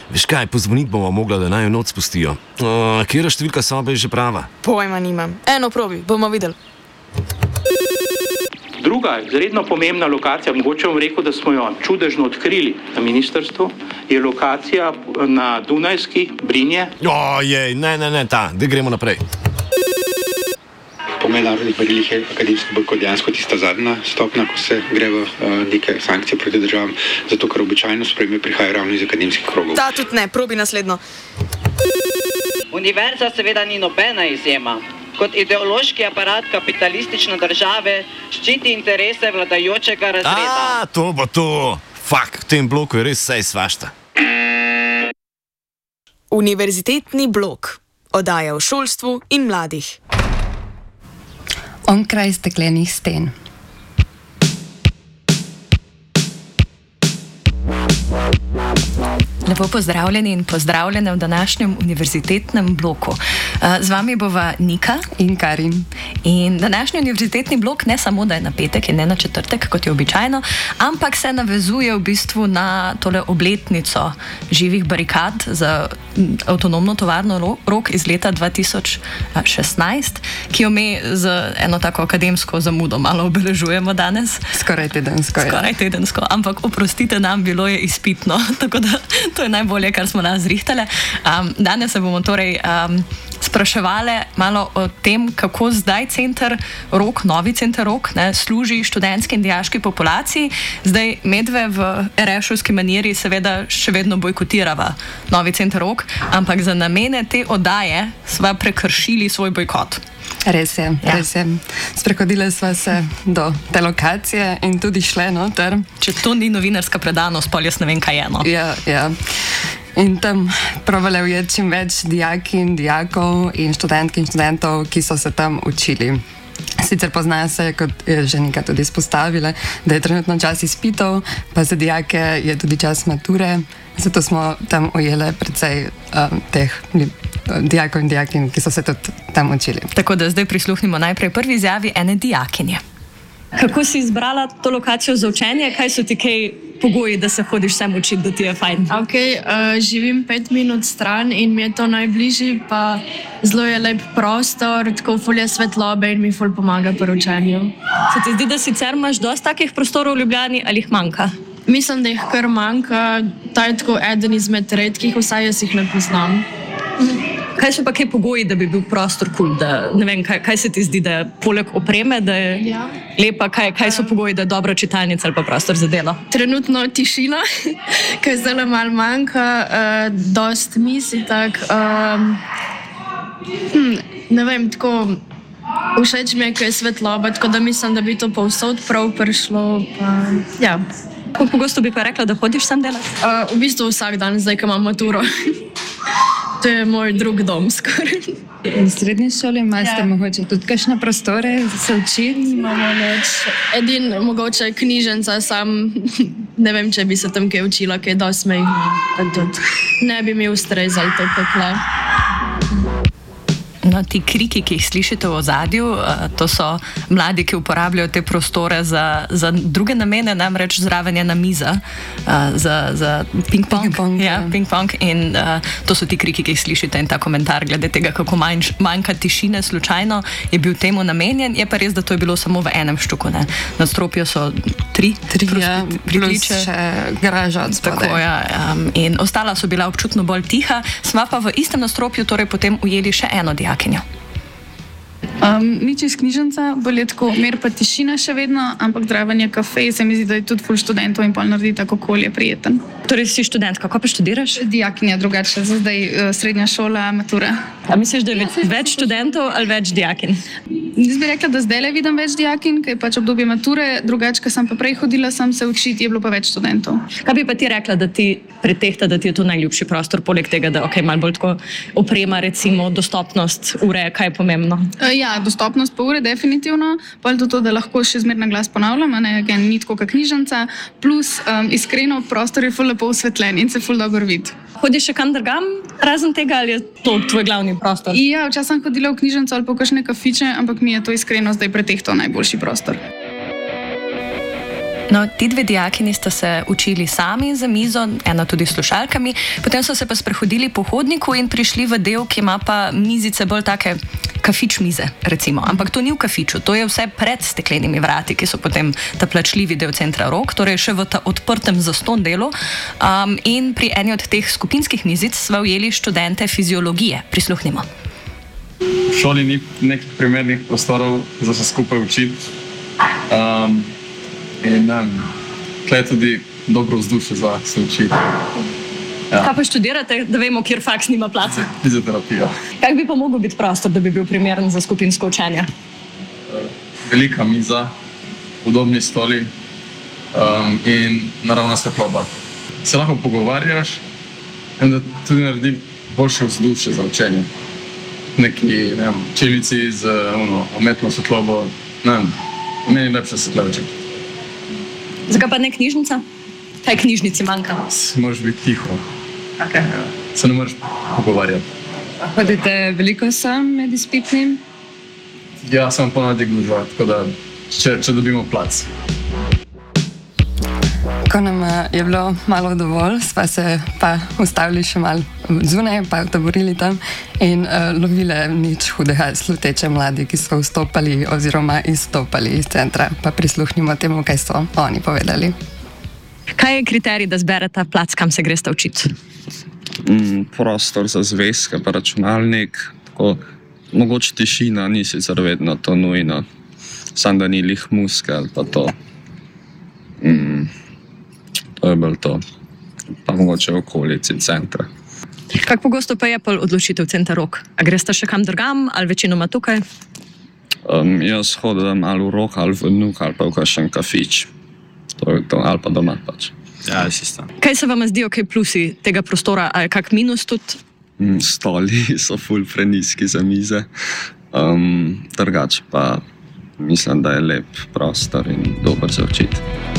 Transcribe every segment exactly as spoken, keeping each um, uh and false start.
Veš kaj, pozvoniti bomo mogla, da naj jo noč spustijo. Uh, Kjera številka sobe je že prava? Pojma nimam. Eno probi, bomo videli. Druga, izredno pomembna lokacija, mogoče bom rekel, da smo jo čudežno odkrili na ministrstvu, je lokacija na Dunajski, Brinje. Ojej, ne, ne, ne, ta, da gremo naprej. Po mednarodnih merilih je akademski bojkot dejansko tista zadnja stopnja, ko se gre v uh, neke sankcije proti državam, zato ker običajno sprejme prihaja ravno iz akademskih krogov. Ta tudi ne, probi naslednjo. Univerza seveda ni nobena izjema. Kot ideološki aparat kapitalistične države ščiti interese vladajočega razreda. A, to bo to. Fak, v tem bloku je res vse svašta. Univerzitetni blok. Oddaja o šolstvu in mladih. Onkraj steklenih sten. Lepo pozdravljeni in pozdravljene v današnjem univerzitetnem bloku. Z vami bova Nika in Karin. In današnji univerzitetni blok ne samo, da je na petek in ne na četrtek, kot je običajno, ampak se navezuje v bistvu na tole obletnico živih barikad za avtonomno tovarno Rog iz leta dva tisoč šestnajst, ki jo mi z eno tako akademsko zamudo malo obeležujemo danes. Skoraj tedensko. Skoraj tedensko, ampak oprostite nam, bilo je izpitno, tako da to je najbolje, kar smo nas zrihtali. Um, danes se bomo torej um, spraševali malo o tem, kako zdaj center Rog, novi center Rog, ne, služi študentski in dijaški populaciji. Zdaj medve v erešovski maniri seveda še vedno bojkotirava novi center Rog, ampak za namene te oddaje sva prekršili svoj bojkot. Res je, ja. res je. Sprehodili smo se do te lokacije in tudi šle noter. Če to ni novinarska predanost, pol jaz ne vem, kaj je eno. Ja, ja. In tam provali ujeti čim več dijaki in dijakov in študentk in študentov, ki so se tam učili. Sicer poznajo se, kot je že nekaj tudi izpostavila, da je trenutno čas izpitov, pa za dijake je tudi čas mature, zato smo tam ujeli precej um, teh dijakov in dijakin, ki so se tudi tam učili. Tako da zdaj prisluhnimo najprej prvi izjavi ene dijakinje. Kako si izbrala to lokacijo za učenje? Kaj so ti kaj pogoji, da se hodiš sem učiti, da ti je fajn? Ok, uh, živim pet minut stran in mi je to najbližji, pa zelo je lep prostor, tako ful je svetlobe in mi ful pomaga pri učenju. Se ti zdi, da sicer imaš dosti takih prostorov v Ljubljani ali jih manjka? Mislim, da jih kar manjka, ta je tako eden izmed redkih, vsaj jaz jih ne poznam. Kaj so pa kaj pogoji, da bi bil prostor kul, cool, da ne vem, kaj, kaj se ti zdi, da je poleg opreme, da je ja. lepa, kaj, kaj so pogoji, da je dobra čitalnica ali pa prostor za delo? Trenutno tišina, ki zelo malo manjka, uh, dost misli tak, um, hm, ne vem, tako všeč mi je, ko je svetloba, tako da mislim, da bi to povsod prav prišlo, pa ja. Kako pogosto bi pa rekla, da hodiš sem delati? Uh, v bistvu vsak dan, zdaj, ko imam maturo. To je moj drug dom skoraj. V srednji šoli imate ja. mogoče tudi kakšne prostore za se učiti? Imamo neč. Edin mogoče knjižnica, sam ne vem, če bi se tam kaj učila, kaj dosti mejno. Ne bi mi ustrezali to pekle. No, ti kriki, ki jih slišite v ozadju, to so mladi, ki uporabljajo te prostore za, za druge namene, namreč zraven je na miza za, za ping-pong. Ping-pong, ja, ja. ping-pong in uh, to so ti kriki, ki jih slišite in ta komentar glede tega, kako manj, manjka tišine slučajno, je bil temu namenjen. Je pa res, da to je bilo samo v enem štuku. Ne? Na stropju so tri, tri ja, plus še garaža od spodaj. Tako, ja, um, in ostala so bila občutno bolj tiha. Sva pa v istem nastropju torej potem ujeli še eno dijakinjo. Um, Nič iz knjižnica, bolj je tako mir pa tišina še vedno, ampak zraven je kafe, se mi zdi, da je tudi ful študentov in pol naredi tako okolje prijeten. Torej si študent, kako pa študiraš? Dijakinja drugače, za zdaj uh, srednja šola, matura. A misliš, da je več, več študentov ali več dijakin? Jaz bi rekla, da zdaj le vidim več dijakin, ker je pač obdobje mature, drugače, ko sem pa prej hodila, sem se učiti, je bilo pa več študentov. Kaj bi pa ti rekla, da ti pretehta, da ti je to najljubši prostor, poleg tega, da ok, malo bolj tako oprema, recimo dostopnost ure, kaj je pomembno? Uh, ja, dostopnost pa ure definitivno, pa je to, da lahko še zmer na glas ponavljam, ne, again, ni tako kot knjižnica, plus um, iskreno prostor je ful lepo osvetljen in se ful dobro vidi. Hodiš še kam drugam, razen tega, ali je to tvoj glavni prostor? Ja, včasih sem hodila v knjižnico ali pa v kakšne kafiče, ampak mi je to iskreno zdaj pretehto najboljši prostor. No, ti dve dijakini sta se učili sami za mizo, ena tudi s slušalkami, potem so se pa sprehodili po hodniku in prišli v del, ki ima pa mizice bolj take kafič mize, recimo. Ampak to ni v kafiču, to je vse pred steklenimi vrati, ki so potem ta plačljivi del centra Rog, torej še v ta odprtem zaston delu. Um, in pri eni od teh skupinskih mizic sva ujeli študente fiziologije. Prisluhnimo. V šoli ni nekih primernih prostorov za se skupaj učiti. Um, in um, tle je tudi dobro vzdušje za se učiti. Ja. Kaj pa študirate, da vemo, kjer faks nima placa? Fizioterapija. Kak bi pa mogel biti prostor, da bi bil primeren za skupinsko učenje? Velika miza, udobni stoli um, in naravna svetloba. Se lahko pogovarjaš in da tudi naredi boljše vzdušje za učenje. Neki, ne vem, čelici z ono, umetno svetlobo, ne vem, meni lepše se tle učiti. Zakaj pa ne knjižnica? Kaj knjižnici manjka? Moraš biti tiho. Okay. Ja, se ne moreš pogovarjati. Hodite veliko sam med izpitnim? Ja, sem ponavadi gužva, tako da če, če dobimo plac. Ko nam je bilo malo dovolj, sva se pa ustavili še malo zunaj, pa taborili tam in uh, lovile nič hudega sluteče mladi, ki so vstopali oziroma izstopali iz centra. Pa prisluhnimo temu, kaj so oni povedali. Kaj je kriterij, da zberete plac, kam se greste učiti? Mm, prostor za zvezke, pa računalnik. Tako, mogoče tišina, ni sicer vedno to nujno. Sam da ni lih muskel, pa to. Mm, to je bolj to. Pa mogoče v okolici centra. Kako pogosto pa je pol odločitev center Rog? A greste še kam drugam ali večinoma tukaj? Um, jaz hodim ali v Rog, ali v Nuk, ali pa v kakšen kafič. To je to, ali pa doma pač. Ja, sistem. Kaj se vam zdijo kaj plusi tega prostora, ali kak minus tudi? Mm, stoli so ful preniski za mize. Um, drugače pa mislim, da je lep prostor in dober za učiti.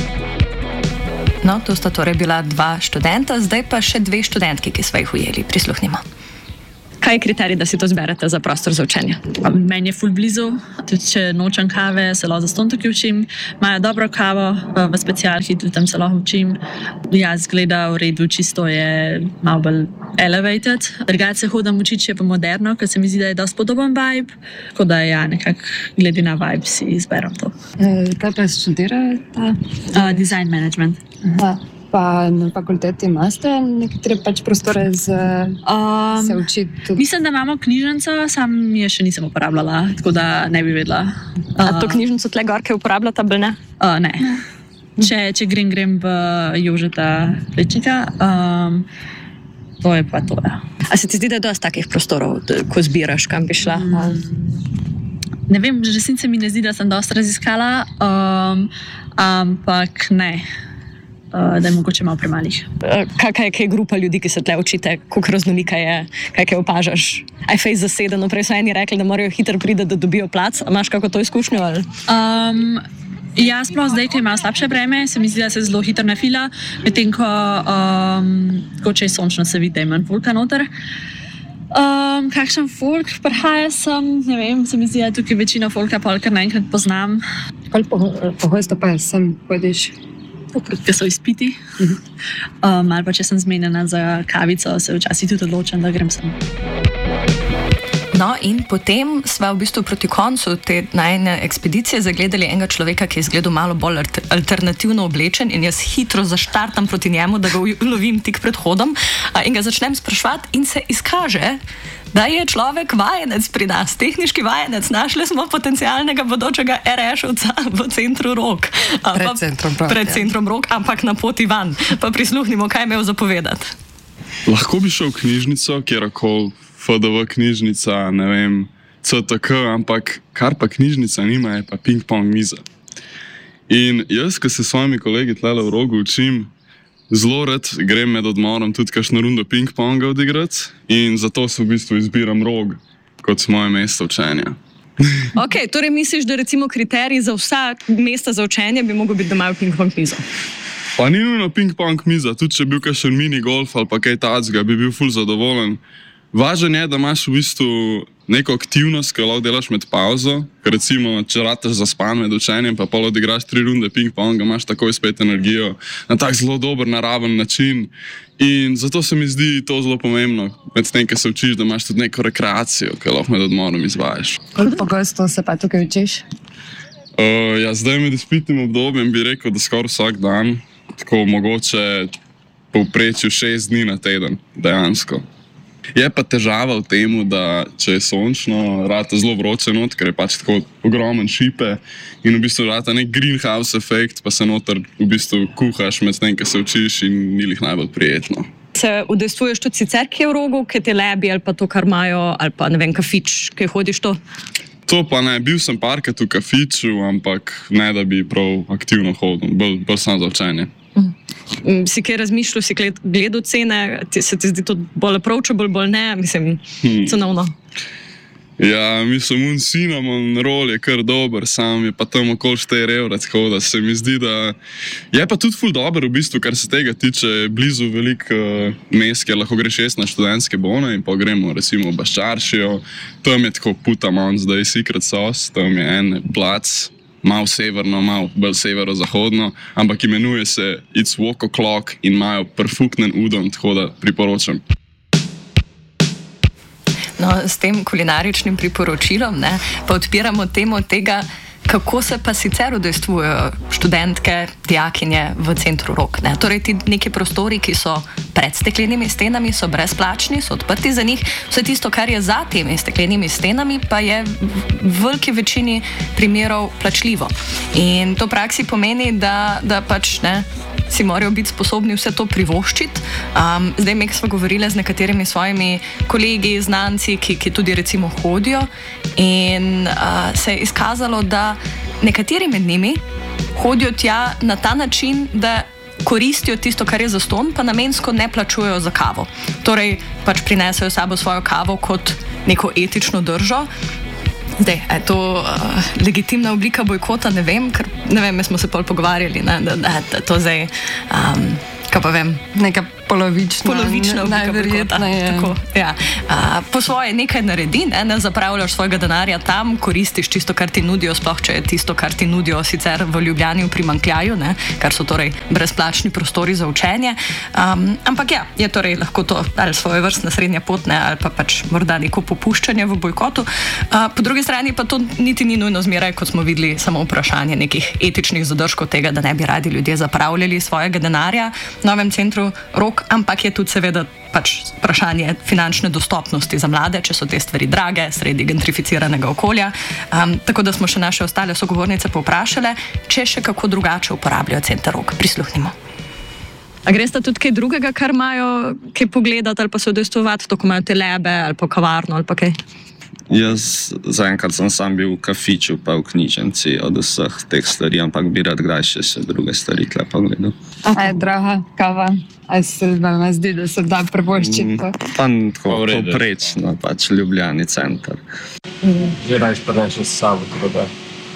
No, to sta torej bila dva študenta, zdaj pa še dve študentki, ki sva jih ujeli. Prisluhnimo. Kaj je kriterij, da si to zberete za prostor za učenje? Meni je ful blizu, tudi če nočem kave, se lahko zastonj tukaj učim. Imajo dobro kavo v specialki, tudi tam se lahko učim. Jaz gleda v redu, čisto je malo bolj elevated. Drugače se hodim učiti še pa moderno, ker se mi zdi, da je dosti podoben vibe. Tako da ja, nekako glede na vibe si izberem to. E, kaj pa študirate? Uh, design management. Aha. Pa na fakulteti imate nekatere pač prostore za um, se učiti? Mislim, da imamo knjižnico, sam je še nisem uporabljala, tako da ne bi vedela. Uh, A to knjižnico tle gorke uporabljata, ali ne? Uh, ne. Če, če grem, grem v Jožeta Plečnika, um, to je pa to. Ja. A se ti zdi, da je dosti takih prostorov, ko zbiraš, kam bi šla? Um, ne vem, že resnice mi ne zdi, da sem dosti raziskala, um, ampak ne. Uh, da je mogoče malo premalih. Kakaj je kaj grupa ljudi, ki se tle učite? Koliko raznolika je? Kaj kaj opažaš? Aj fejs zasedeno? Prej so eni rekli, da morajo hitro priti, da dobijo plac. A imaš kako to izkušnjo? Um, ja, sploh zdaj, ko imajo slabše vreme, se mi zdi, da se zelo hitro nafila, medtem ko, um, ko če je sončno, se vidi, da je manj folka noter. Um, kakšen folk prihaja sem, ne vem, se mi zdi, da tukaj večina folka polka naenkrat poznam. Koliko pogosto pa sem hodiš? Ker so izpiti. Um, ali pa če sem zmenjena za kavico, se včasih tudi odločam, da grem sem. No, in potem sva v bistvu proti koncu te najne ekspedicije zagledali enega človeka, ki je izgledal malo bolj alternativno oblečen in jaz hitro zaštartam proti njemu, da ga lovim tik pred hodom in ga začnem spraševati in se izkaže, da je človek vajenec pri nas, tehniški vajenec. Našli smo potencialnega bodočega er ešovca v centru Rog. Pred centrom Rog. Pred centrom Rog, ampak na poti van. Pa prisluhnimo, kaj je imel zapovedati. Lahko bi šel v knjižnico, kjerkoli, F D V knjižnica, ne vem, C T K, ampak kar pa knjižnica nima, je pa ping-pong miza. In jaz, ko se s svojimi kolegi tlele v Rogu učim, zelo rad grem med odmorom tudi kakšno rundo ping-ponga odigrati in zato se v bistvu izbiram Rog kot moje mesto učenja. Ok, torej misliš, da recimo kriterij za vsa mesta za učenje bi mogel biti, da imajo ping-pong mizo? Pa ni nujno ping-pong miza, tudi če bi bil kakšen mini golf ali pa kaj tacga, bi bil ful zadovoljen. Važen je, da imaš v bistvu neko aktivnost, ki jo lahko delaš med pauzo, ker recimo, če rataš zaspan med učenjem, pa pol odigraš tri runde ping-ponga, imaš takoj spet energijo na tak zelo dober, naraven način. In zato se mi zdi to zelo pomembno, med tem, ki se učiš, da imaš tudi neko rekreacijo, ki lahko med odmorom izvajaš. Koliko pogosto se pa tukaj učiš? Uh, ja, zdaj med izpitnim obdobjem bi rekel, da skoraj vsak dan, tako mogoče povprečju šest dni na teden, dejansko. Je pa težava v tem, da če je sončno, rata zelo vroče not, ker je pač tako ogromen šipe in v bistvu rata nek greenhouse efekt, pa se noter v bistvu kuhaš med tem, ki se učiš in ni lih najbolj prijetno. Se udejstvuješ tudi sicer kje v rogu, kje te lebi ali pa to, kar imajo, ali pa ne vem, kafič, kje hodiš to? To pa ne, bil sem parkrat v kafiču, ampak ne, da bi prav aktivno hodil, bolj, bolj samo za učenje. Mm. Si kaj razmišljal, si gledal cene, ti, se ti zdi to bolj approachable, bolj ne, mislim, hmm. cenovno? Ja, mislim, un cinnamon roll je kar dober, sam je pa tam okoli štiri evre, tako da se mi zdi, da je pa tudi ful dober v bistvu, kar se tega tiče, blizu veliko uh, mest, kjer lahko greš jesti na študentske bone in pa gremo recimo v Baščaršijo, tam je tako Putamon, zdaj Secret Sauce, tam je en plac, malo severno, malo bolj severo-zahodno, ampak imenuje se It's Walk O'Clock in imajo perfukten udon, tako da priporočam. No, s tem kulinaričnim priporočilom ne, pa odpiramo temo tega, kako se pa sicer udejstvujejo študentke, dijakinje v centru Rog. Ne. Torej, ti neki prostori, ki so pred steklenimi stenami, so brezplačni, so odprti za njih. Vse tisto, kar je za temi steklenimi stenami, pa je v veliki večini primerov plačljivo. In to v praksi pomeni, da, da pač ne, si morajo biti sposobni vse to privoščiti. Um, zdaj mek smo govorili z nekaterimi svojimi kolegi, znanci, ki, ki tudi recimo hodijo in uh, se je izkazalo, da nekateri med njimi hodijo tja na ta način, da koristijo tisto, kar je zastonj, pa namensko ne plačujejo za kavo. Torej, pač prinesejo sabo svojo kavo kot neko etično držo. Zdaj, je to uh, legitimna oblika bojkota, ne vem, ker ne vem, mi smo se pol pogovarjali, ne, da, da, da to zdaj, um, kaj pa vem, neka polovična, polovična oblika bojkota. Tako, ja. uh, po svoje nekaj naredi, ne, ne zapravljaš svojega denarja tam, koristiš tisto, kar ti nudijo, sploh če je tisto, kar ti nudijo sicer v Ljubljani v primanjkljaju, ne, kar so torej brezplačni prostori za učenje. Um, ampak ja, je torej lahko to ali svoje vrstna srednja pot, ne, ali pa pač morda neko popuščanje v bojkotu. Uh, po drugi strani pa to niti ni nujno zmeraj, kot smo videli, samo vprašanje nekih etičnih zadržkov tega, da ne bi radi ljudje zapravljali svojega denarja v novem centru Rog, ampak je tudi seveda pač vprašanje finančne dostopnosti za mlade, če so te stvari drage, sredi gentrificiranega okolja. Um, tako da smo še naše ostale sogovornice povprašale, če še kako drugače uporabljajo center Rog. Prisluhnimo. A gresta tudi kaj drugega, kar imajo, kaj pogledati ali pa se udejstvovati, to, ko imajo te lebe ali pa kavarno ali pa kaj? Jaz zaenkrat sem sam bil v kafiču pa v knjižnici od vseh teh stvari, ampak bi rad kdaj še se druge stvari tle pogledal. A je draga kava? A se vam zdi, da se da privoščiti? Pa tako povprečno, pač Ljubljani center. Že rajš pa reči s sabo, tako da.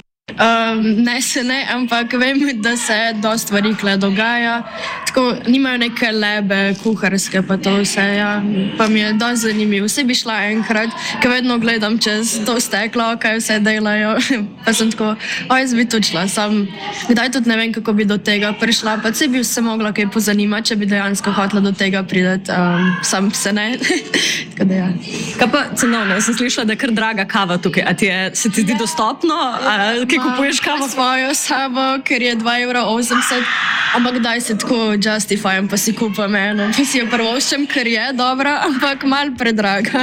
Um, ne se ne, ampak vem, da se dosti stvari kle dogaja. Tako, nimajo neke lebe, kuharske, pa to vse, ja. Pa mi je dosti zanimivo. Vse bi šla enkrat, ker vedno gledam čez to steklo, kaj vse delajo. Pa sem tako, o, jaz bi tudi šla. Sam, kdaj tudi ne vem, kako bi do tega prišla, pa se bi se mogla kaj pozanimati, če bi dejansko hotela do tega prideti. Um, sam se ne. Tako da, ja. Kaj pa cenovno? Jaz sem slišala, da je kar draga kava tukaj. A ti je, se ti zdi dostopno? A kaj kupuješ kavo? Svojo sabo, ker je dva evra osemdeset, ampak daj se tako justifyam, pa si kupam eno, pa si jo prvoščem, ker je dobra, ampak malo predraga.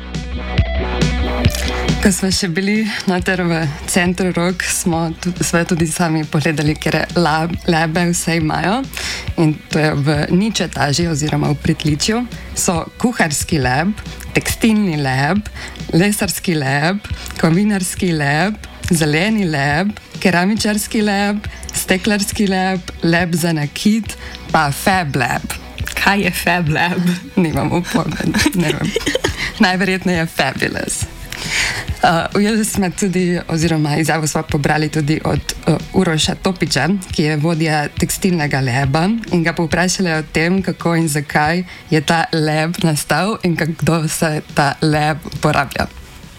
Ko smo še bili noter v centru Rog, smo tudi, sve tudi sami pogledali, kjer lab, lebe vse imajo. In to je v nič etaži oziroma v pritličju. So kuharski leb, tekstilni leb, lesarski leb, kovinarski leb, zeleni leb, keramičarski leb, steklarski leb, leb za nakit, pa fab lab. Kaj je fab lab? Nimam pojma, ne vem. Najverjetneje je fabulous. Uh, Ujeli smo tudi, oziroma izjavo smo pobrali tudi od uh, Uroša Topiča, ki je vodja tekstilnega leba, in ga povprašali o tem, kako in zakaj je ta leb nastal in kako se ta leb uporablja.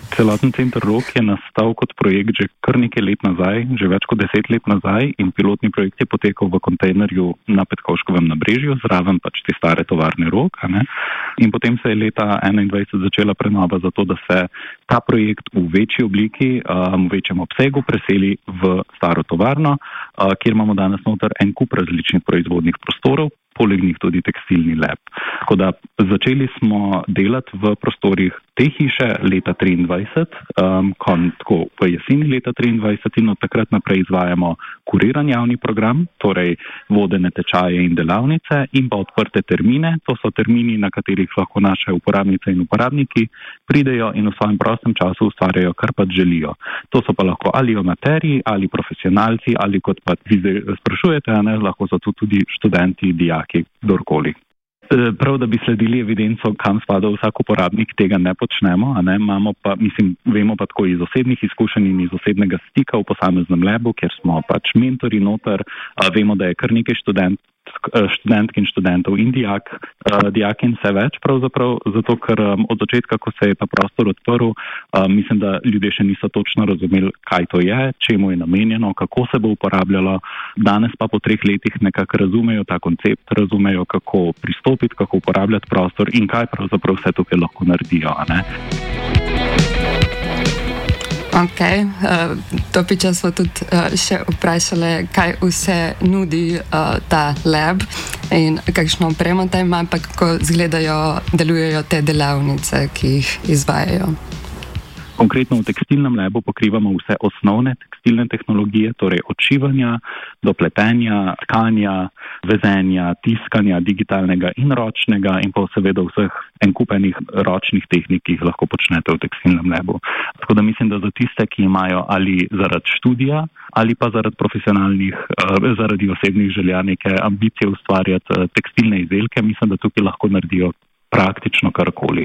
Celoten center Rog je nastal kot projekt že kar nekaj let nazaj, že več kot deset let nazaj in pilotni projekt je potekal v kontejnerju na Petkovškovem nabrežju, zraven pač te stare tovarne Rog. In potem se je leta enaindvajset začela prenova za to, da se ta projekt v večji obliki, v večjem obsegu preseli v staro tovarno, kjer imamo danes noter en kup različnih proizvodnih prostorov, poleg njih tudi tekstilni lab. Tako da začeli smo delati v prostorih te hiše leta triindvajset, um, kon, tako v jeseni leta triindvajset in od takrat naprej izvajamo kuriran javni program, torej vodene tečaje in delavnice in pa odprte termine. To so termini, na katerih lahko naše uporabnice in uporabniki pridejo in v svojem prostem času ustvarjajo, kar pa želijo. To so pa lahko ali amaterji, ali profesionalci, ali kot pa vi sprašujete, a ne, lahko so tu tudi študenti, dijaki, kdorkoli. Prav, da bi sledili evidenco, kam spada vsak uporabnik, tega ne počnemo, a ne, imamo pa, mislim, vemo pa tako iz osebnih izkušenj in iz osebnega stika v posameznem labu, kjer smo pač mentori noter, a vemo, da je kar nekaj študent, študentk in študentov in dijak, dijak in vse več pravzaprav, zato ker od začetka, ko se je ta prostor odprl, mislim, da ljudje še niso točno razumeli, kaj to je, čemu je namenjeno, kako se bo uporabljalo. Danes pa po treh letih nekako razumejo ta koncept, razumejo, kako pristopiti, kako uporabljati prostor in kaj pravzaprav vse tukaj lahko naredijo, a ne. Ok, uh, to piča smo tudi uh, še vprašali, kaj vse nudi uh, ta lab in kakšno opremo ta ima, pa kako izgledajo, delujejo te delavnice, ki jih izvajajo. Konkretno v tekstilnem labu pokrivamo vse osnovne tekstilne tehnologije, torej od šivanja do pletenja, tkanja, vezenja, tiskanja, digitalnega in ročnega in pa seveda vseh enkupenih ročnih tehnik, ki jih lahko počnete v tekstilnem labu. Tako da mislim, da za tiste, ki imajo ali zaradi študija ali pa zaradi profesionalnih, eh, zaradi osebnih želja neke ambicije ustvarjati eh, tekstilne izdelke, mislim, da tukaj lahko naredijo praktično karkoli.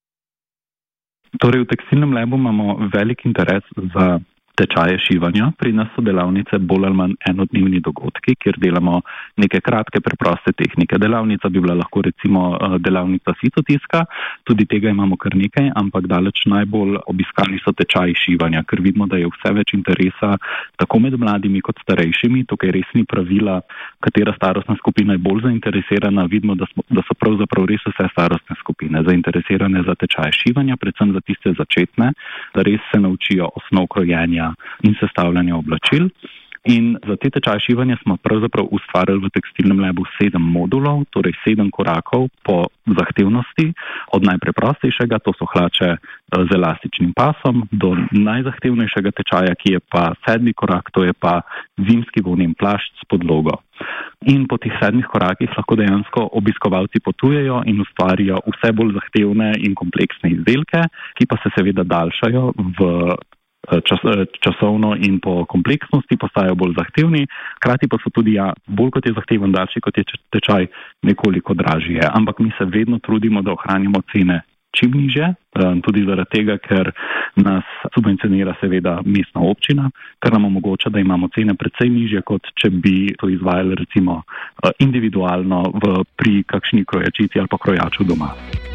Torej, v tekstilnem labu imamo velik interes za tečaje šivanja. Pri nas so delavnice bolj ali manj enodnevni dogodki, kjer delamo neke kratke, preproste tehnike. Delavnica bi bila lahko recimo delavnica sitotiska, tudi tega imamo kar nekaj, ampak daleč najbolj obiskani so tečaji šivanja, ker vidimo, da je vse več interesa tako med mladimi kot starejšimi. Tukaj res ni pravila, katera starostna skupina je bolj zainteresirana. Vidimo, da, smo, da so pravzaprav res vse starostne skupine zainteresirane za tečaje šivanja, predvsem za tiste začetne, da res se naučijo osnov krojenja in sestavljanja oblačil. In za te tečaje šivanja smo pravzaprav ustvarjali v tekstilnem labu sedem modulov, torej sedem korakov po zahtevnosti, od najpreprostejšega, to so hlače z elastičnim pasom, do najzahtevnejšega tečaja, ki je pa sedmi korak, to je pa zimski volnen plašč s podlogo. In po teh sedmih korakih lahko dejansko obiskovalci potujejo in ustvarijo vse bolj zahtevne in kompleksne izdelke, ki pa se seveda daljšajo v Čas, časovno in po kompleksnosti postajajo bolj zahtevni, hkrati pa so tudi, ja, bolj kot je zahteven daljši, kot je tečaj, nekoliko dražji. Ampak mi se vedno trudimo, da ohranimo cene čim nižje, tudi zaradi tega, ker nas subvencionira seveda mestna občina, kar nam omogoča, da imamo cene precej nižje, kot če bi to izvajali recimo individualno v, pri kakšni krojačici ali pa krojaču doma.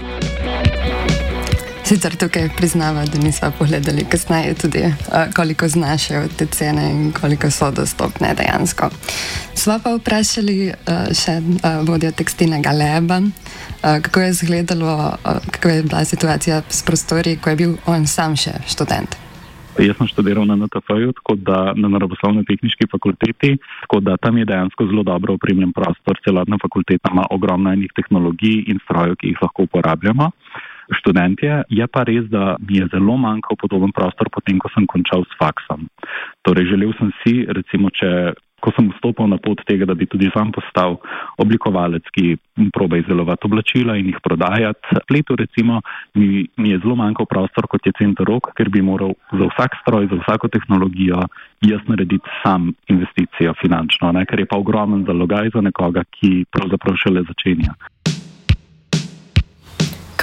Sicer tukaj priznava, da nisva pogledali kasneje tudi, koliko znašajo te cene in koliko so dostopne dejansko. Sva pa vprašali še vodjo tekstilnega laba, kako je izgledalo, kako je bila situacija s prostori, ko je bil on sam še študent. Jaz sem študiral na N T F-ju, tako da na naravoslovno-tehniški fakulteti, tako da tam je dejansko zelo dobro opremljen prostor, celotna fakulteta ima ogromno enih tehnologij in strojev, ki jih lahko uporabljamo. Študentje, je pa res, da mi je zelo manjkal podoben prostor potem, ko sem končal s faksom. Torej, želel sem si, recimo, če, ko sem vstopil na pot tega, da bi tudi sam postal oblikovalec, ki proba izdelovati oblačila in jih prodajati, letu recimo, mi, mi je zelo manjkal prostor, kot je center Rog, ker bi moral za vsak stroj, za vsako tehnologijo jaz narediti sam investicijo finančno, ne? Ker je pa ogromen zalogaj za nekoga, ki pravzaprav šele začenja.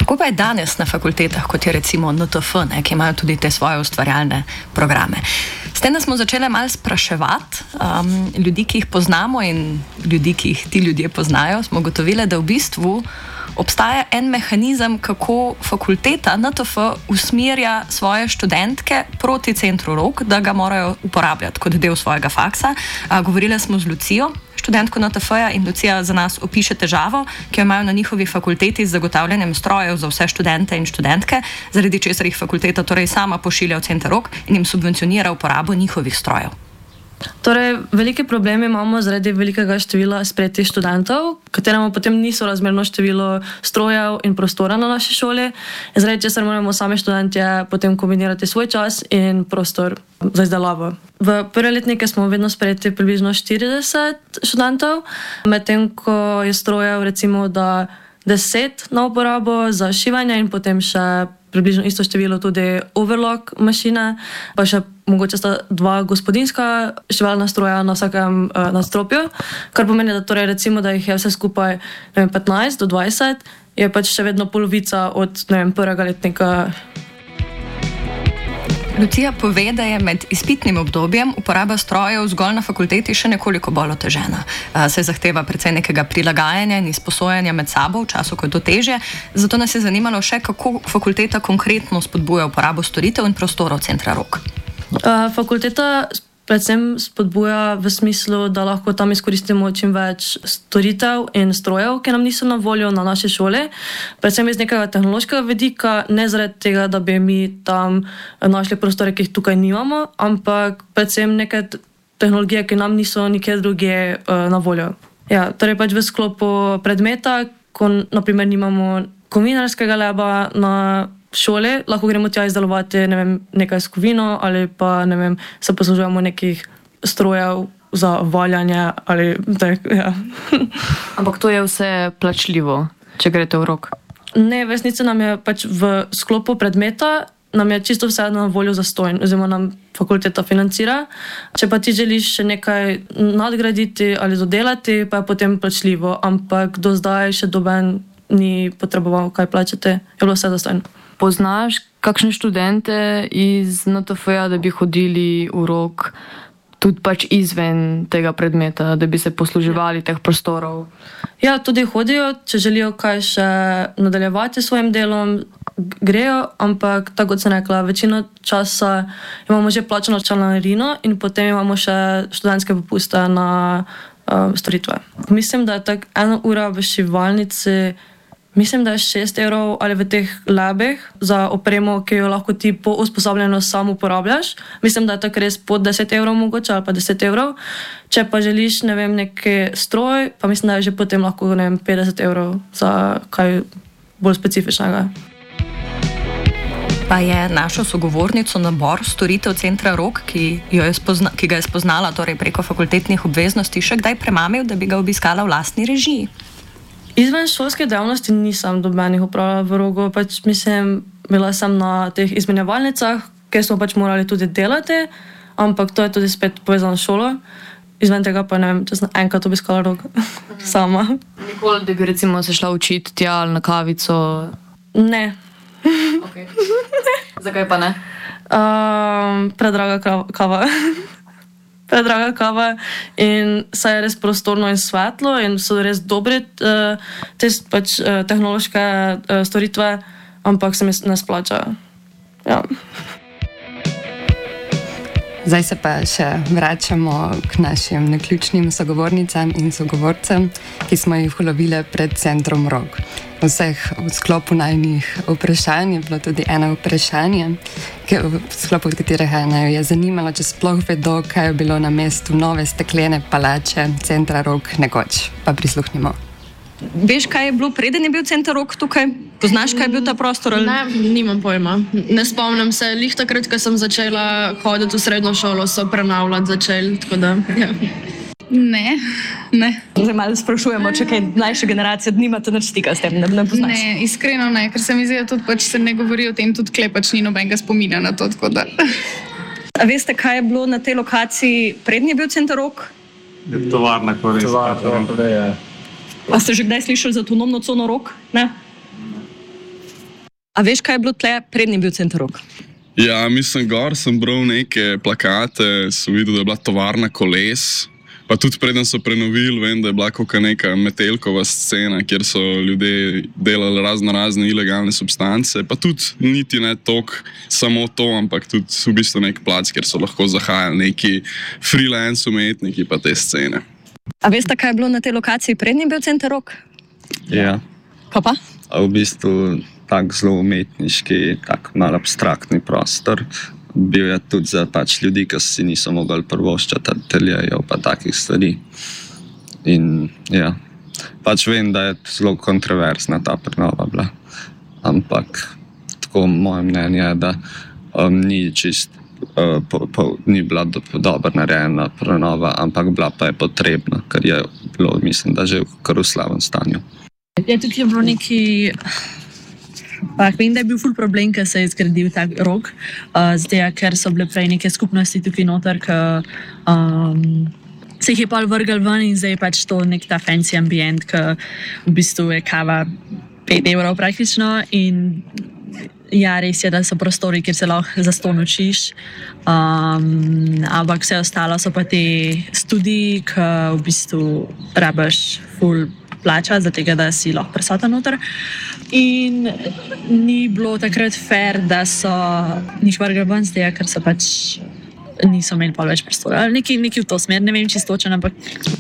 Kako pa je danes na fakultetah, kot je recimo N T F, ne, ki imajo tudi te svoje ustvarjalne programe? S tem, da smo začeli malo spraševati um, ljudi, ki jih poznamo in ljudi, ki jih ti ljudje poznajo, smo ugotovili, da v bistvu obstaja en mehanizem, kako fakulteta N T F usmerja svoje študentke proti centru Rog, da ga morajo uporabljati kot del svojega faksa. A, govorili smo z Lucijo, študentko N T F-ja, in Lucija za nas opiše težavo, ki jo imajo na njihovi fakulteti z zagotavljanjem strojev za vse študente in študentke, zaradi česar jih fakulteta torej sama pošilja v center Rog in jim subvencionira uporabo njihovih strojev. Torej, velike probleme imamo zaradi velikega števila sprejetih študentov, kateremu potem niso razmerno število strojev in prostora na naši šoli, zaradi česar moramo sami študentje potem kombinirati svoj čas in prostor za izdelavo. V prve letnike smo vedno sprejeti približno štirideset študentov, medtem ko je strojev recimo da deset na uporabo za šivanje in potem še približno isto število tudi overlock mašine, pa še mogoče sta dva gospodinska šivalna stroja na vsakem uh, nadstropju, kar pomeni, da torej recimo, da jih je vse skupaj ne vem, petnajst do dvajset, je pač še vedno polovica od ne vem, prvega letnika. Lucija pove, da je med izpitnim obdobjem uporaba strojev zgolj na fakulteti še nekoliko bolj otežena. Se zahteva precej nekega prilagajanja in izposojanja med sabo v času, ko je to težje. Zato nas je zanimalo še, kako fakulteta konkretno spodbuja uporabo storitev in prostorov centra Rog. Uh, fakulteta predvsem spodbuja v smislu, da lahko tam izkoristimo čim več storitev in strojev, ki nam niso na voljo na naši šoli. Predvsem iz nekega tehnološkega vidika, ne zaradi tega, da bi mi tam našli prostore, ki jih tukaj nimamo, ampak predvsem neke tehnologije, ki nam niso nikjer drugje uh, na voljo. Ja, torej pač v sklopu predmeta, ko naprimer nimamo kovinarskega laba na šole, lahko gremo tja izdelovati ne vem, nekaj s kovino ali pa ne vem, se poslužujemo nekih strojev za valjanje ali tak, ja. Ampak to je vse plačljivo, če greste v Rog? Ne, v resnici nam je pač v sklopu predmeta nam je čisto vse na voljo zastonj, oziroma nam fakulteta financira. Če pa ti želiš še nekaj nadgraditi ali dodelati, pa je potem plačljivo, ampak do zdaj še doben ni potreboval kaj plačati, je bilo vse zastonj. Poznaš kakšne študente iz N T F-ja, da bi hodili v Rog tudi pač izven tega predmeta, da bi se posluževali teh prostorov? Ja, tudi hodijo, če želijo kaj še nadaljevati s svojim delom, grejo, ampak tako kot sem rekla, večino časa imamo že plačano članarino in potem imamo še študentske popuste na uh, storitve. Mislim, da je tak ena ura v šivalnici, mislim, da je šest evrov ali v teh labih za opremo, ki jo lahko ti po usposabljanju sam uporabljaš. Mislim, da je tako res pod deset evrov mogoče ali pa deset evrov. Če pa želiš, ne vem, neki stroj, pa mislim, da je že potem lahko, ne vem, petdeset evrov za kaj bolj specifičnega. Pa je našo sogovornico nabor storitev centra Rog, ki, jo je spozna, ki ga je spoznala torej preko fakultetnih obveznosti, še kdaj premamil, da bi ga obiskala v lastni režiji? Izven šolske dejavnosti nisem dobenih upravljala v Rogu, pač mislim, bila sem na teh izmenjevalnicah, kjer smo pač morali tudi delati, ampak to je tudi spet povezano s šolo. Izven tega pa ne vem, če sem enkrat obiskala Rog sama. Nikoli, da bi recimo se šla učiti tja ali na kavico? Ne. Okay. Zakaj pa ne? Um, predraga kava. predraga kava in saj je res prostorno in svetlo in so res dobre uh, te pač, uh, tehnološke uh, storitve, ampak se mi ne splača. Ja. Zdaj se pa še vračamo k našim naključnim sogovornicam in sogovorcem, ki smo jih ulovili pred centrom Rog. Vseh v sklopu najnih vprašanj je bilo tudi eno vprašanje, v sklopu katerega naj je zanimalo, če sploh vedo, kaj je bilo na mestu nove steklene palače centra Rog nekoč. Pa prisluhnimo. Veš, kaj je bilo preden je bil center Rog tukaj? Poznaš, kaj je bil ta prostor? Ali... Ne, nimam pojma. Ne spomnim se. Lih takrat, ko sem začela hoditi v srednjo šolo, so prenavljati začeli, tako da... Ja. Ne, ne. Zdaj malo sprašujemo, če kaj mlajša generacija nimate nič stika s tem, ne, ne poznaš? Ne, iskreno ne, ker se mi zdi, da tudi pač se ne govori o tem, tudi tle pač ni nobenega spomina na to, tako da... A veste, kaj je bilo na tej lokaciji preden je bil center Rog? Tovarna korist. Tovarna, A ste že kdaj slišali za avtonomno cono Rog? Ne? A veš, kaj je bilo tle, prednji bil Center Rok? Ja, mislim, gor sem bral neke plakate, sem videl, da je bila tovarna koles. Pa tudi preden so prenovili, vem, da je bila kakšna neka metelkova scena, kjer so ljudje delali razno razne ilegalne substance. Pa tudi niti ne toliko samo to, ampak tudi v bistvu nek plac, kjer so lahko zahajali neki freelance umetniki pa te scene. A veste, kaj je bilo na tej lokaciji prednji bil Center Rok? Ja. Kaj pa? A v bistvu tak zelo umetniški, tak mal abstraktni prostor. Bil je tudi za pač ljudi, ki si niso mogli prvoščati ateljejev pa takih stvari. In ja, pač vem, da je zelo kontroverzna ta prenova bila. Ampak tako moje mnenje je, da um, ni čist, uh, po, po, ni bila do, dobro narejena prenova, ampak bila pa je potrebna, ker je bilo, mislim, da že v kar v slabem stanju. Ja, tukaj je bilo neki... Pa, vem, da je bil ful problem, ker se je zgradil tak rok, uh, zdaj, ker so bile prej neke skupnosti tukaj noter, ki um, se jih je pol vrgal ven in zdaj je pač to nek ta fancy ambient, ki v bistvu je kava pet evrov praktično in ja, res je, da so prostori, kjer se lahko zastonj učiš, um, ampak vse ostalo so pa te studiji, ki v bistvu rabiš ful plača, zato da si lahko prisoten noter. In ni bilo takrat fair, da so njih vrgli ven, zdaj, ker so pač niso imeli pol več prostora. Nekaj, nekaj v to smer, ne vem čistočen, ampak...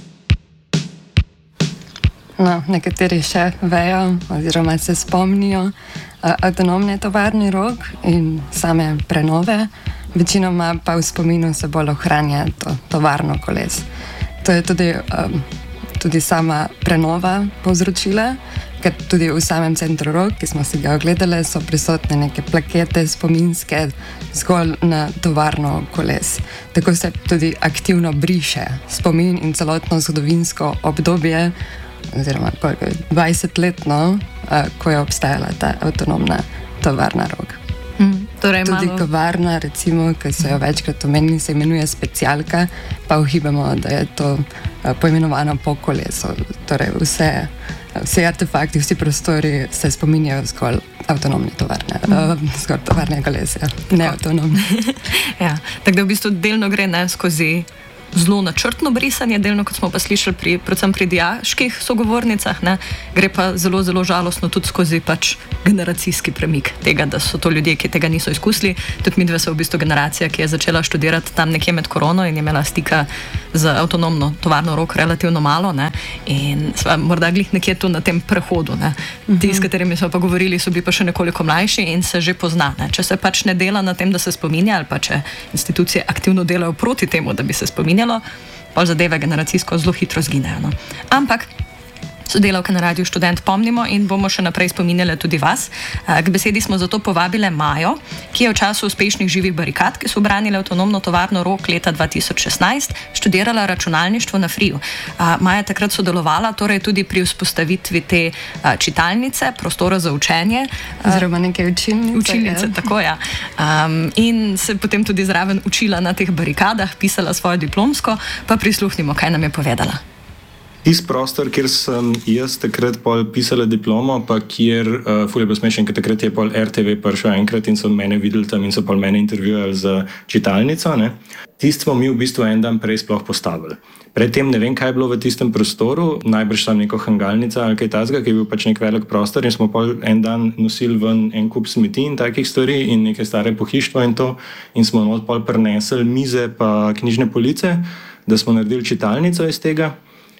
No, nekateri še vejo oziroma se spomnijo avtonomne tovarni Rok in same prenove, večinoma pa v spominu se bolj ohranja to tovarno koles. To je tudi, um, tudi sama prenova povzročila, ker tudi v samem Centru Rok, ki smo si ga ogledali, so prisotne neke plakete spominske zgolj na tovarno koles. Tako se tudi aktivno briše spomin in celotno zgodovinsko obdobje, oziroma dvajsetletno, ko je obstajala ta avtonomna tovarna Rok. Hmm, torej tudi malo... kavarna, recimo, ki so jo večkrat omenili, se imenuje Specialka, pa uhibamo, da je to poimenovano po kolesu. Torej vse, vse artefakti, vsi prostori se spominjajo zgolj avtonomne tovarne, hmm. uh, zgolj tovarne kolesja, ne avtonomne. Ja, tako da v bistvu delno gre ne skozi zelo načrtno brisanje, delno, kot smo pa slišali, pri, predvsem pri dijaških sogovornicah, ne, gre pa zelo, zelo žalostno tudi skozi pač generacijski premik tega, da so to ljudje, ki tega niso izkusili. Tudi midve so v bistvu generacija, ki je začela študirati tam nekje med korono in je imela stika z avtonomno tovarno Rok relativno malo, ne, in sva morda glih nekje tu na tem prehodu, ne. Ti, s katerimi smo pa govorili, so bili pa še nekoliko mlajši in se že pozna, ne. Če se pač ne dela na tem, da se spominja, ali pa če institucije aktivno delajo proti temu, da bi se spominjali, pol zadeve generacijsko zelo hitro zginejo. No. Ampak sodelavke na Radiu Študent pomnimo in bomo še naprej spominjali tudi vas. K besedi smo zato povabile Majo, ki je v času uspešnih živih barikad, ki so obranile avtonomno tovarno Rok leta dva tisoč šestnajst, študirala računalništvo na Friju. Maja takrat sodelovala torej tudi pri vzpostavitvi te čitalnice, prostora za učenje. Oziroma neke učilnice. Učilnice, ja. Tako ja. Um, in se potem tudi zraven učila na teh barikadah, pisala svojo diplomsko, pa prisluhnimo, kaj nam je povedala. Tisti prostor, kjer sem jaz takrat pol pisala diplomo, pa kjer, uh, ful je bilo smešen, ker takrat je pol R T V prišel enkrat in so mene videli tam in so pol mene intervjuvali za čitalnico, ne. Tisti smo mi v bistvu en dan prej sploh postavili. Predtem ne vem, kaj je bilo v tistem prostoru, najbrž tam neko hangalnica ali kaj tazga, ki je bil pač nek velik prostor in smo pol en dan nosili ven en kup smeti in takih stvari in neke stare pohištva in to in smo not pol prinesli mize pa knjižne police, da smo naredili čitalnico iz tega.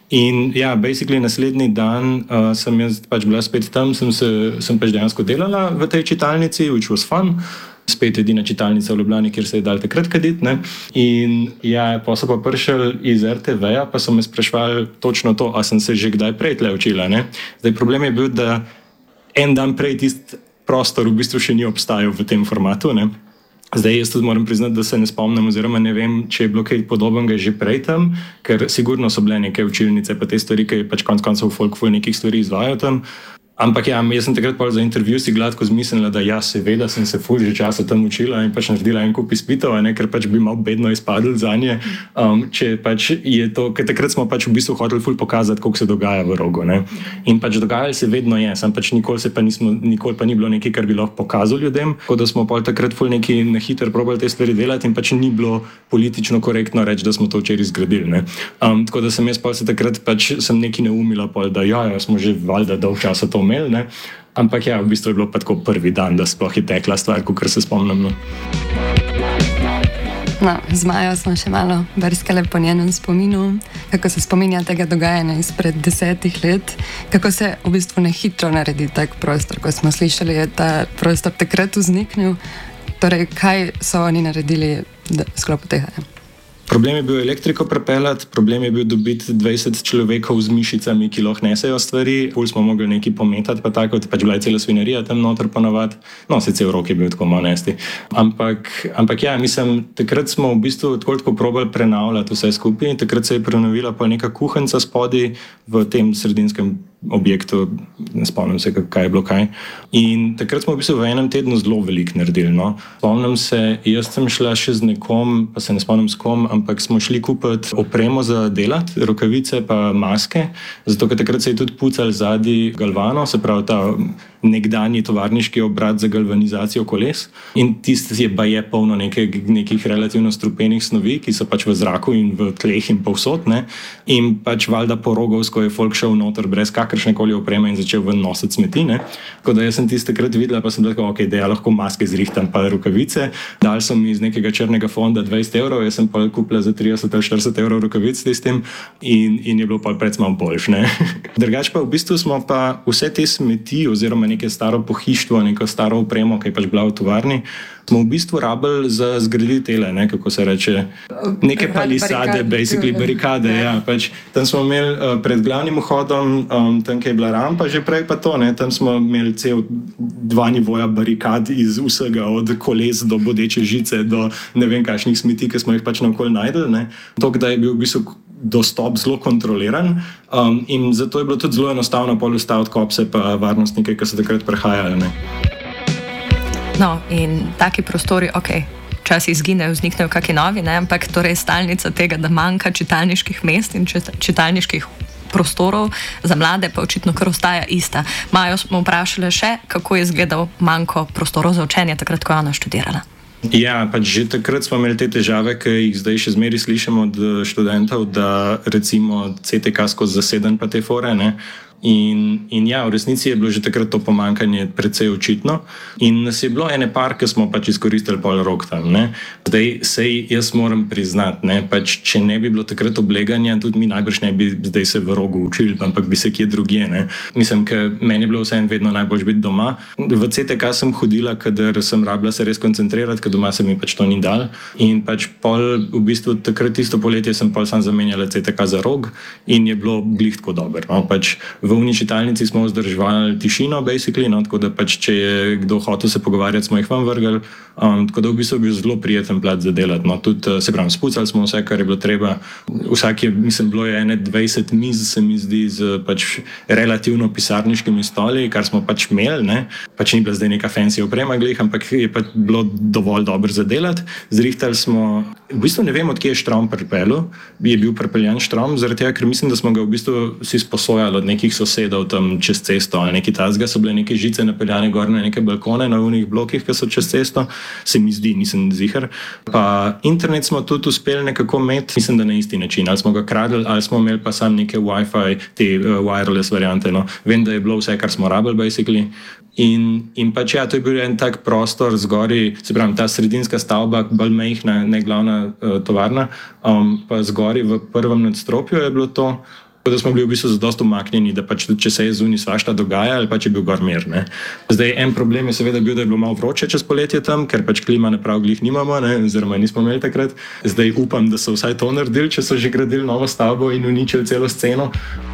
In ja, basically naslednji dan uh, sem jaz pač bila spet tam, sem, se, sem pač dejansko delala v tej čitalnici, which was fun. Spet edina čitalnica v Ljubljani, kjer se je dal takrat kaditi, ne. In ja, pa so pa prišli iz R T V-ja, pa so me sprašvali točno to, a sem se že kdaj prej tle učila, ne. Zdaj problem je bil, da en dan prej tisti prostor v bistvu še ni obstajal v tem formatu, ne. Zdaj jaz tudi moram priznati, da se ne spomnim oziroma ne vem, če je bilo kaj podobnega že prej tam, ker sigurno so bile neke učilnice pa te stvari, ki je pač konc koncev folk ful nekih stvari izvajal tam, Ampak ja, jaz sem takrat pol za intervju si gladko zmislila, da ja, seveda sem se ful že časa tam učila in pač naredila en kup izpitov, ne, ker pač bi malo bedno izpadl za nje. Um, če pač je to, ker takrat smo pač v bistvu hoteli ful pokazati, koliko se dogaja v Rogu. Ne. In pač dogajalo se vedno je, sam pač nikoli se pa nismo, nikoli pa ni bilo nekaj, kar bi lahko pokazal ljudem, tako da smo pol takrat ful neki na hiter probali te stvari delati in pač ni bilo politično korektno reči, da smo to včeraj zgradili. Ne. Um, tako da sem jaz pol se takrat pač sem nekaj neumila pol, da ja, ja smo že valjda dolg časa to imeli, ne. Ampak ja, v bistvu je bilo pa tako prvi dan, da sploh je tekla stvar, kakor se spomnim. No. No, z Majo smo še malo brskale po njenem spominu, kako se spominja tega dogajanja izpred desetih let, kako se v bistvu ne hitro naredi tak prostor, ko smo slišali, je ta prostor takrat vzniknil. Torej, kaj so oni naredili v sklopu tega? Problem je bil elektriko prepeljati, problem je bil dobiti dvajset človekov z mišicami, ki lahko nesejo stvari, pol smo mogli nekaj pometati, pa tako, pač bila je cela svinarija tam noter ponavadi, no, se cel rok je bil tako malo nesti. Ampak, ampak ja, mislim, takrat smo v bistvu tako tako probali prenavljati vse skupaj in takrat se je prenovila pa neka kuhinca spodaj v tem sredinskem objektu, ne spomnim se, kaj je bilo kaj. In takrat smo v bistvu v enem tednu zelo veliko naredili. No. Spomnim se, jaz sem šla še z nekom, pa se ne spomnim s kom, ampak smo šli kupiti opremo za delati, rokavice pa maske, zato ker takrat se je tudi pucal zadnji galvano, se pravi ta nekdanji tovarniški obrat za galvanizacijo koles in tisti je baje polno nekaj, nekih relativno strupenih snovi, ki so pač v zraku in v tleh in povsod, ne. In pač valjda po rogovsko je folk šel noter brez kakršnekoli opreme in začel ven nositi smeti, ne. Tako da jaz sem tiste takrat videla, pa sem tako, ok, da ja lahko maske zrihtam pa rokavice, dali so mi iz nekega črnega fonda dvajset evrov, jaz sem pa kupila za trideset ali štirideset evrov rokavic s tem in, in je bilo pa predvsem malo boljš, ne. Drugač pa v bistvu smo pa vse te smeti oziroma neke staro pohištvo, neko staro opremo, ki je pač bila v tovarni, smo v bistvu rabili za zgraditi tele, ne, kako se reče, neke palisade, basically barikade, ja, pač tam smo imeli uh, pred glavnim vhodom, um, tam, ki je bila rampa, že prej pa to, ne, tam smo imeli cel dva nivoja barikad iz vsega, od koles do bodeče žice, do ne vem kakšnih smeti, ki smo jih pač naokoli najdeli, ne, to, da je bil v bistvu dostop zelo kontroliran um, in zato je bilo tudi zelo enostavno pol ustaviti kopse pa varnostnike, ki so takrat prehajali, ne. No, in taki prostori, ok, včasih izginejo, vzniknejo kakšni novi, ne, ampak torej stalnica tega, da manjka čitalniških mest in čitalniških prostorov za mlade, pa očitno kar ostaja ista. Majo smo vprašali še, kako je izgledal manjko prostorov za učenje, takrat, ko je ona študirala. Ja, pač že takrat smo imeli te težave, ki jih zdaj še zmeri slišimo od študentov, da recimo C T K skozi zaseden pa te fore, ne. In, in ja, v resnici je bilo že takrat to pomankanje precej očitno in nas je bilo ene par, ki smo pač izkoristili pol rok tam, ne. Zdaj, sej jaz moram priznati, ne, pač če ne bi bilo takrat obleganja, tudi mi najbrž ne bi zdaj se v Rogu učili, ampak bi se kje drugje, ne. Mislim, ker meni je bilo vseeno vedno najbolj biti doma. V C T K sem hodila, kadar sem rabila se res koncentrirati, ker doma se mi pač to ni dal in pač pol v bistvu takrat tisto poletje sem pol sam zamenjala C T K za Rog in je bilo glih tako dober, no, pač v uni čitalnici smo vzdrževali tišino, basically, no, tako da pač, če je kdo hotel se pogovarjati, smo jih vam vrgli, um, tako da v bistvu je bil zelo prijeten plac za delati, no, tudi, se pravi, spucali smo vse, kar je bilo treba, vsak je, mislim, bilo je ene dvajset miz, se mi zdi, z pač relativno pisarniškimi stoli, kar smo pač imeli, ne, pač ni bila zdaj neka fancy oprema glih, ampak je pač bilo dovolj dobro za delati, zrihtali smo, v bistvu ne vem, od kje je štrom pripelil, je bil pripeljan štrom, zaradi tega, ker mislim, da smo ga v bistvu si sposojali od nekih sosedov tam čez cesto ali nekaj tazga, so bile neke žice napeljane gor na neke balkone na unih blokih, ki so čez cesto, se mi zdi, nisem ziher. Pa internet smo tudi uspeli nekako imeti, mislim, da na isti način, ali smo ga kradli, ali smo imeli pa sam neke Wi-Fi, te uh, wireless variante, no. Vem, da je bilo vse, kar smo rabili, basically. In, in pač ja, to je bil en tak prostor zgori, se pravi, ta sredinska stavba, bolj mejhna, ne glavna uh, tovarna, um, pa zgori v prvem nadstropju je bilo to, da smo bili v bistvu zadosti umaknjeni, da pač če se je zunaj svašta dogaja ali pač je bil gor mir, ne. Zdaj, en problem je seveda bil, da je bilo malo vroče čez poletje tam, ker pač klima naprav glih nimamo, ne, oziroma nismo imeli takrat. Zdaj upam, da so vsaj to naredili, če so že gradili novo stavbo in uničili celo sceno.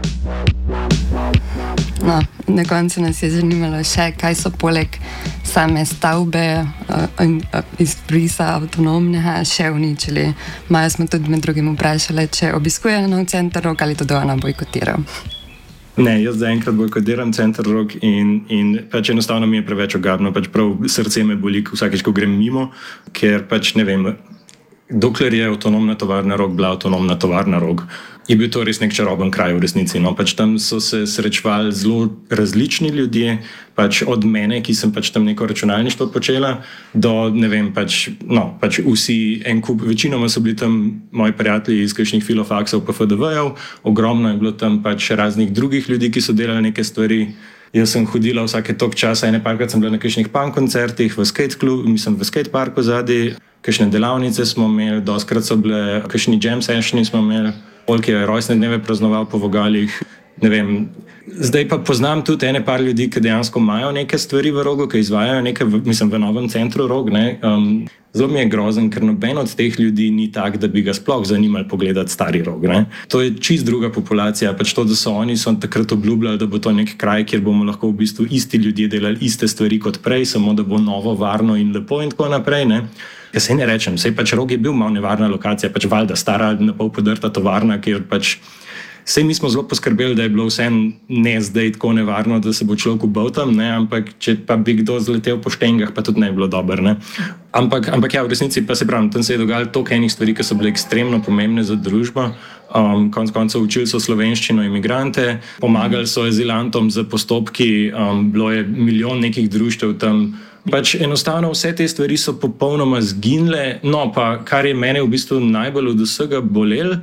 No, na koncu nas je zanimalo še, kaj so poleg same stavbe in uh, uh, izbrisa avtonomnega še uničili. Maja smo tudi med drugim vprašali, če obiskuje nov center Rog ali to ona bojkotira. Ne, jaz zaenkrat bojkotiram Center Rog in, in pač enostavno mi je preveč ogabno, pač prav srce me boli vsakeč, ko grem mimo, ker pač ne vem, dokler je avtonomna tovarna Rog bila avtonomna tovarna Rog, je bil to res nek čaroben kraj v resnici. No, pač tam so se srečevali zelo različni ljudje, pač od mene, ki sem pač tam neko računalništvo počela, do ne vem, pač, no, pač vsi en kup, večinoma so bili tam moji prijatelji iz kakšnih filofaksov pa F D V-jev, ogromno je bilo tam pač raznih drugih ljudi, ki so delali neke stvari. Jaz sem hodila vsake tok časa, ene parkrat sem bila na kakšnih punk koncertih, v skate klubu, mislim v skate parku zadaj, kakšne delavnice smo imeli, doskrat so bile, kakšni jam sessioni smo imeli, polk je rojstne dneve praznoval po vogalih, ne vem. Zdaj pa poznam tudi ene par ljudi, ki dejansko imajo neke stvari v Rogu, ki izvajajo nekaj, mislim, v novem centru Rog, ne. Um, zelo mi je grozen, ker noben od teh ljudi ni tak, da bi ga sploh zanimali pogledati stari Rog, ne. To je čist druga populacija, pač to, da so oni so takrat obljubljali, da bo to nek kraj, kjer bomo lahko v bistvu isti ljudje delali iste stvari kot prej, samo da bo novo, varno in lepo in tako naprej, ne. Ja, se ne rečem, sej pač Rog je bil malo nevarna lokacija, pač valjda stara, napol podrta tovarna, kjer pač sej mi smo zelo poskrbeli, da je bilo vse ne zdaj tako nevarno, da se bo človek ubal tam, ne, ampak če pa bi kdo zletel po štengah, pa tudi ne bi bilo dobro, ne. Ampak, ampak ja, v resnici pa se pravim, tam se je dogajalo toliko enih stvari, ki so bile ekstremno pomembne za družbo. Um, konc koncev učili so slovenščino imigrante, pomagali so azilantom za postopki, um, bilo je milijon nekih društev tam. Pač enostavno vse te stvari so popolnoma zginile, no pa kar je mene v bistvu najbolj od vsega bolel,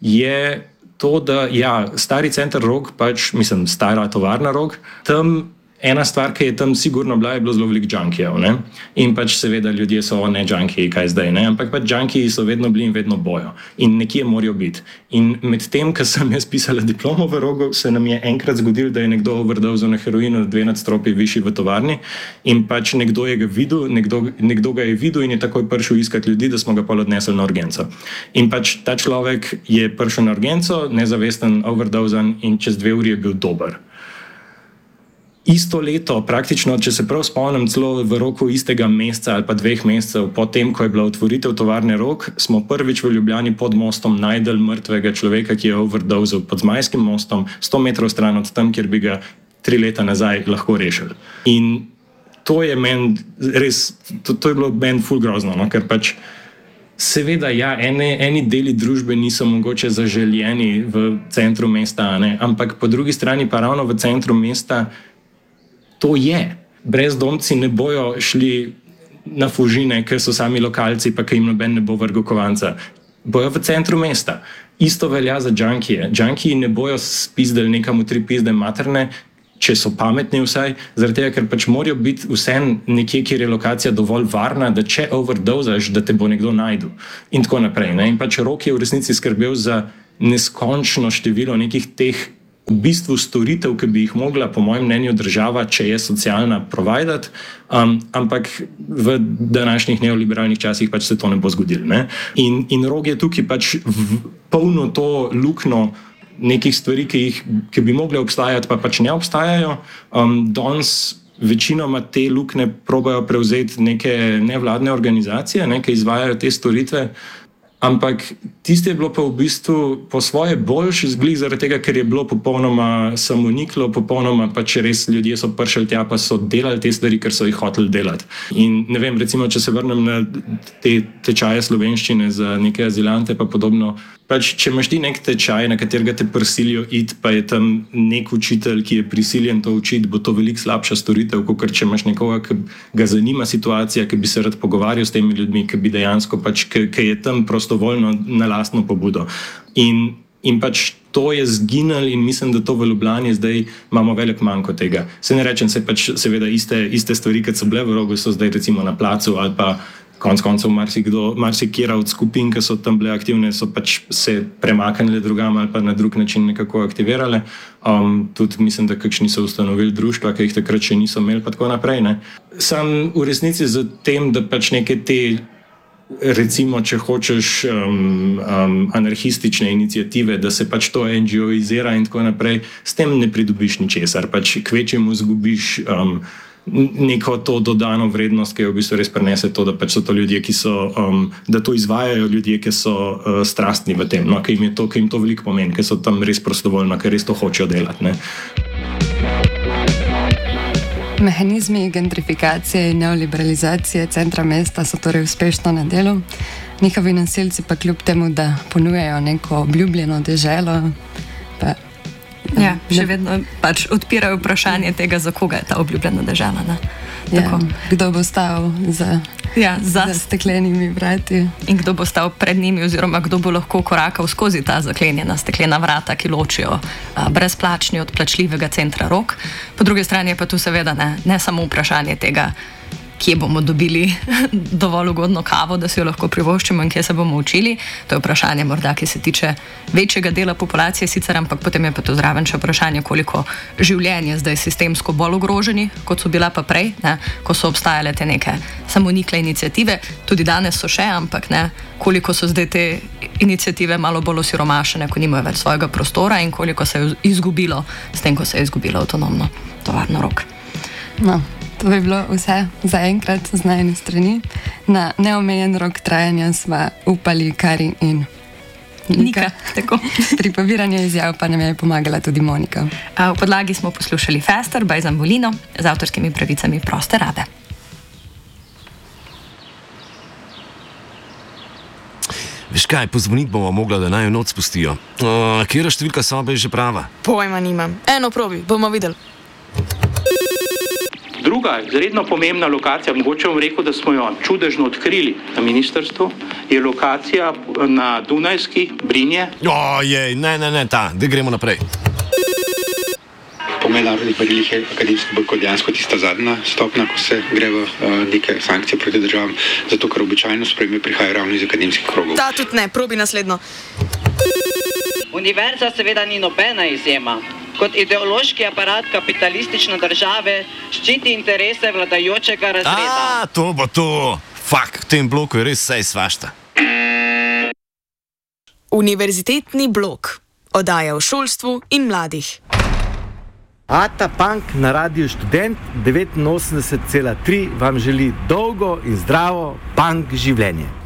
je to, da ja, stari center Rog, pač mislim, stara tovarna Rog, tam ena stvar, ki je tam sigurno bila, je bilo zelo veliko junkijev, ne. In pač seveda ljudje so ne junkiji, kaj zdaj, ne, ampak pač junkiji so vedno bili in vedno bojo. In nekje morajo biti. In med tem, ko sem jaz pisala diplomo v Rogu, se nam je enkrat zgodilo, da je nekdo overdosal na heroinu dve nadstropji višji v tovarni in pač nekdo je ga videl, nekdo, nekdo ga je videl in je takoj prišel iskati ljudi, da smo ga pol odnesli na urgenco. In pač ta človek je prišel na urgenco, nezavesten, overdosan in čez dve uri je bil dober. Isto leto, praktično, če se prav spomnim, celo v roku istega meseca ali pa dveh mesecev, potem, ko je bila otvoritev tovarne Rog, smo prvič v Ljubljani pod mostom najdel mrtvega človeka, ki je overdosal pod Zmajskim mostom, sto metrov stran od tam, kjer bi ga tri leta nazaj lahko rešili. In to je meni res, to, to je bilo meni ful grozno, no? Ker pač seveda, ja, ene, eni deli družbe niso mogoče zaželjeni v centru mesta, ne? Ampak po drugi strani pa ravno v centru mesta to je. Brezdomci ne bojo šli na Fužine, ker so sami lokalci, pa ki jim noben ne bo vrgel kovanca. Bojo v centru mesta. Isto velja za junkije. Junkiji ne bojo spizdali nekam v tri pizde materne, če so pametni vsaj, zaradi tega, ker pač morajo biti vsem nekje, kjer je lokacija dovolj varna, da če overdosaš, da te bo nekdo najdu. In tako naprej. Ne? In pač Rok je v resnici skrbel za neskončno število nekih teh v bistvu storitev, ki bi jih mogla, po mojem mnenju, država, če je socialna, providati, um, ampak v današnjih neoliberalnih časih pač se to ne bo zgodilo. Ne? In, in Rog je tukaj pač v, polno to luknjo nekih stvari, ki, jih, ki bi mogle obstajati, pa pač ne obstajajo. Um, danes večinoma te luknje probajo prevzeti neke nevladne organizacije, ne, ki izvajajo te storitve. Ampak tiste je bilo pa v bistvu po svoje boljše zglih zaradi tega, ker je bilo popolnoma samoniklo, popolnoma pač res ljudje so prišli tja, pa so delali te stvari, ker so jih hoteli delati. In ne vem, recimo, če se vrnem na te tečaje slovenščine za neke azilante pa podobno, pač če imaš ti nek tečaj, na katerega te prisilijo iti, pa je tam nek učitelj, ki je prisiljen to učiti, bo to veliko slabša storitev, kot če imaš nekoga, ki ga zanima situacija, ki bi se rad pogovarjal s temi ljudmi, ki bi dejansko pač, ki, ki je tam prostovoljno na lastno pobudo. In, in pač to je zginilo in mislim, da to v Ljubljani zdaj imamo velik manko tega. Se ne rečem, se pač seveda iste, iste stvari, kot so bile v Rogu, so zdaj recimo na placu ali pa konc koncev marsikdo, marsikera od skupin, ki so tam bile aktivne, so pač se premaknile drugam ali pa na drug način nekako aktivirale. Um, tudi mislim, da kakšni so ustanovili društva, ki jih takrat še niso imeli, pa tako naprej. Ne. Sam v resnici za tem, da pač neke te, recimo, če hočeš um, um, anarhistične iniciative, da se pač to en ge o-izira in tako naprej, s tem ne pridobiš ničesar, pač kvečemu zgubiš um, neko to dodano vrednost, ki jo v bistvu res prenese to, da pač so to ljudje, ki so, um, da to izvajajo ljudje, ki so uh, strastni v tem, no, ki jim je to, ki jim to veliko pomeni, ki so tam res prostovoljno, ki res to hočejo delati. Ne. Mehanizmi gentrifikacije in neoliberalizacije centra mesta so torej uspešno na delu. Njihovi nosilci pa kljub temu, da ponujajo neko obljubljeno deželo, pa Ja, še vedno pač odpirajo vprašanje tega, za koga je ta obljubljena dežela. Ja, kdo bo stal za, ja, za... za steklenimi vrati. In kdo bo stal pred njimi, oziroma kdo bo lahko korakal skozi ta zaklenjena steklena vrata, ki ločijo a, brezplačni od plačljivega centra Rog. Po drugi strani je pa tu seveda ne, ne samo vprašanje tega, kje bomo dobili dovolj ugodno kavo, da si jo lahko privoščimo in kje se bomo učili. To je vprašanje morda, ki se tiče večjega dela populacije sicer, ampak potem je pa to zraven še vprašanje, koliko življenj je zdaj sistemsko bolj ogroženi, kot so bila pa prej, ne, ko so obstajale te neke samonikle iniciative. Tudi danes so še, ampak ne, koliko so zdaj te iniciative malo bolj osiromašene, ko nimajo več svojega prostora in koliko se je izgubilo s tem, ko se je izgubilo avtonomno tovarno Rog. No. To bi bilo vse za enkrat z najne strani. Na neomejen rok trajanja sva upali Kari in Nika. Nika, Pri pobiranju izjav pa nam je pomagala tudi Monika. A v podlagi smo poslušali Fester by Zambolino z avtorskimi pravicami Proste rabe. Veš kaj, pozvoniti bomo mogla, da naj jo noč spustijo. Uh, Kjera številka sobe je že prava? Pojma nimam. Eno probi, bomo videli. Druga, izredno pomembna lokacija, mogoče bom rekel, da smo jo čudežno odkrili na ministrstvu, je lokacija na Dunajski, Brinje. Ojej, ne, ne, ne, ta, da gremo naprej. Po mednarodnih merilih je akademski bojkot dejansko tista zadnja stopnja, ko se gre v uh, neke sankcije proti državam, zato ker običajno sprejme prihaja ravno iz akademskih krogov. Ta tudi ne, probi naslednjo. Univerza seveda ni nobena izjema. Kot ideološki aparat kapitalistične države ščiti interese vladajočega razreda. A, to bo to. Fak, v tem bloku je res vse svašta. Univerzitetni blok. Oddaja o šolstvu in mladih. Ata Punk na Radiu Študent devetinosemdeset cela tri vam želi dolgo in zdravo punk življenje.